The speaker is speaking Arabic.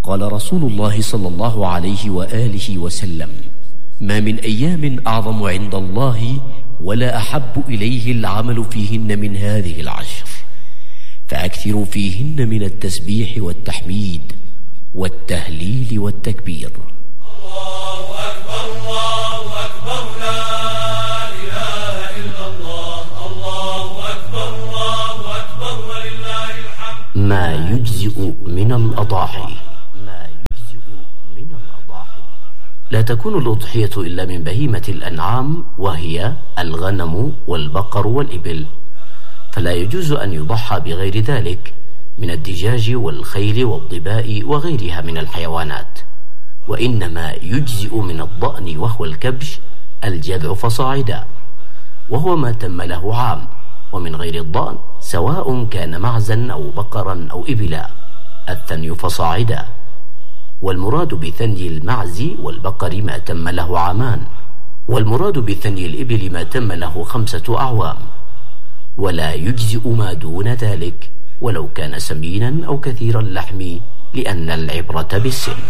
قال رسول الله صلى الله عليه وآله وسلم: ما من أيام أعظم عند الله ولا أحب إليه العمل فيهن من هذه العشر، فأكثروا فيهن من التسبيح والتحميد والتهليل والتكبير. الله أكبر الله أكبر لا إله إلا الله، الله أكبر الله أكبر ولله الحمد. ما يجزئ من الأضاحي. لا تكون الأضحية إلا من بهيمة الأنعام، وهي الغنم والبقر والإبل، فلا يجوز أن يضحى بغير ذلك من الدجاج والخيل والظباء وغيرها من الحيوانات، وإنما يجزئ من الضأن وهو الكبش الجذع فصاعدا، وهو ما تم له عام، ومن غير الضأن سواء كان معزا أو بقرا أو إبلا الثني فصاعدا. والمراد بثني المعز والبقر ما تم له عامان، والمراد بثني الإبل ما تم له 5 أعوام، ولا يجزئ ما دون ذلك ولو كان سمينا أو كثير اللحم، لأن العبرة بالسن.